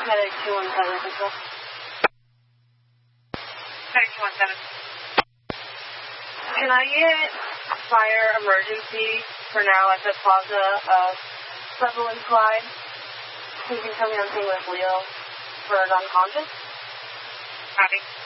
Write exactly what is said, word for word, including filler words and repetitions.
Medic two one seven, control. Medic two one seven. Can I get fire emergency for now at the plaza of Sutherland Clyde? You can tell me I'm seeing with Leo for unconscious. Copy.